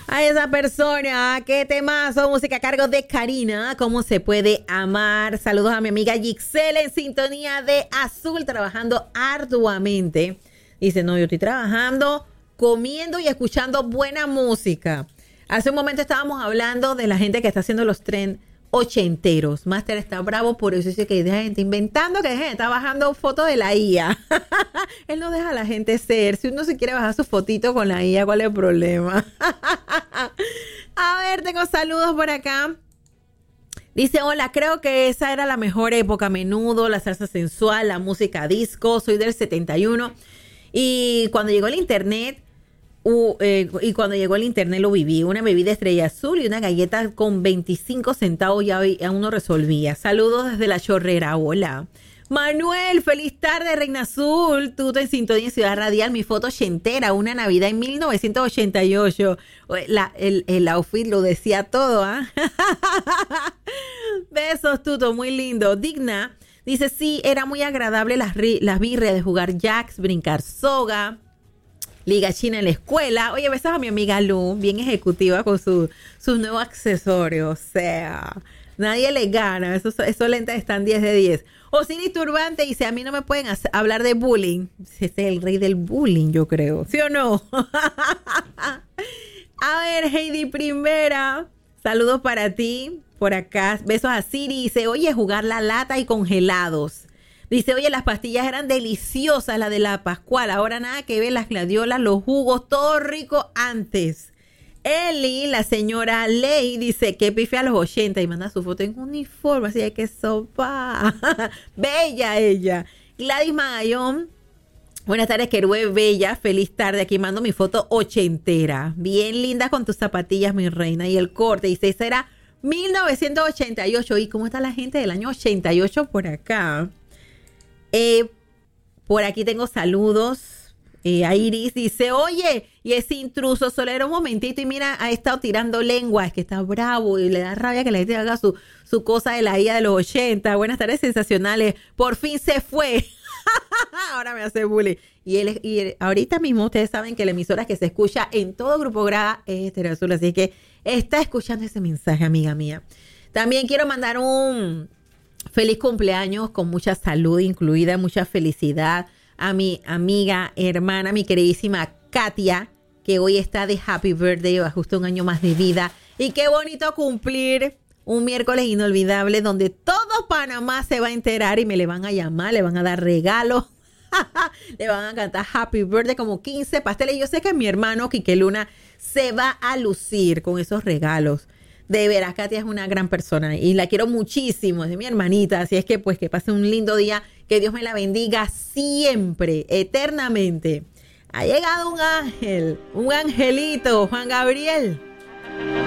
A esa persona, qué temazo, música a cargo de Karina, cómo se puede amar. Saludos a mi amiga Gixela en sintonía de Azul, trabajando arduamente. Dice, no, yo estoy trabajando, comiendo y escuchando buena música. Hace un momento estábamos hablando de la gente que está haciendo los trends ochenteros. Master está bravo, por eso dice que deja gente inventando, que gente está bajando fotos de la IA. Él no deja a la gente ser. Si uno se quiere bajar su fotito con la IA, ¿cuál es el problema? A ver, tengo saludos por acá. Dice, hola, creo que esa era la mejor época. Menudo, la salsa sensual, la música disco. Soy del 71. Y cuando llegó el internet, lo viví. Una bebida Estrella Azul y una galleta con 25 centavos ya uno resolvía. Saludos desde La Chorrera. Hola. Manuel, feliz tarde, Reina Azul. Tú en sintonía en Ciudad Radial. Mi foto ochentera, una Navidad en 1988. El outfit lo decía todo, ¿ah? Besos, Tuto, muy lindo. Digna dice, sí, era muy agradable las birrias de jugar jacks, brincar soga, liga china en la escuela. Oye, besos a mi amiga Lu, bien ejecutiva con sus nuevos accesorios. O sea, nadie le gana. Esos lentes están 10 de 10. Osiris Turbante dice, a mí no me pueden hablar de bullying. Ese es el rey del bullying, yo creo. ¿Sí o no? A ver, Heidi Primera, saludos para ti. Por acá, besos a Siri. Dice, oye, jugar la lata y congelados. Dice, oye, las pastillas eran deliciosas, la de la Pascual. Ahora nada que ver, las gladiolas, los jugos, todo rico antes. Eli, la señora Ley, dice que pife a los 80 y manda su foto en uniforme, así de que sopa. Bella ella. Gladys Magallón, buenas tardes, Querue Bella, feliz tarde. Aquí mando mi foto ochentera. Bien linda con tus zapatillas, mi reina. Y el corte, dice, esa era 1988. ¿Y cómo está la gente del año 88 por acá? Por aquí tengo saludos. A Iris dice, oye, y ese intruso solo era un momentito y mira, ha estado tirando lengua, es que está bravo y le da rabia que la gente haga su cosa de la IA de los 80. Buenas tardes, sensacionales. Por fin se fue. Ahora me hace bullying. Y ahorita mismo ustedes saben que la emisora que se escucha en todo Grupo Grada es Estéreo Azul, así que está escuchando ese mensaje, amiga mía. También quiero mandar un feliz cumpleaños con mucha salud incluida, mucha felicidad a mi amiga, hermana, mi queridísima Katia, que hoy está de happy birthday, justo un año más de vida. Y qué bonito cumplir un miércoles inolvidable donde todo Panamá se va a enterar y me le van a llamar, le van a dar regalos. Le van a cantar happy birthday, como 15 pasteles. Yo sé que mi hermano Quique Luna se va a lucir con esos regalos. De veras, Katia es una gran persona y la quiero muchísimo, es mi hermanita. Así es que pues que pase un lindo día, que Dios me la bendiga siempre, eternamente. Ha llegado un ángel, un angelito, Juan Gabriel.